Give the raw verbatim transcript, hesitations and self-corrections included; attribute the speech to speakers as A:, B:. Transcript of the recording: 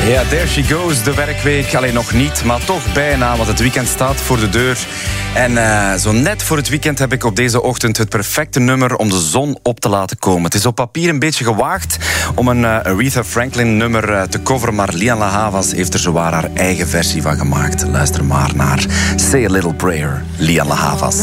A: Ja, there she goes, de werkweek. Alleen nog niet, maar toch bijna, want het weekend staat voor de deur. En uh, zo net voor het weekend heb ik op deze ochtend het perfecte nummer om de zon op te laten komen. Het is op papier een beetje gewaagd om een uh, Aretha Franklin nummer uh, te coveren, maar Lian La Havas heeft er zowaar haar eigen versie van gemaakt. Luister maar naar Say a Little Prayer, Lian La Havas.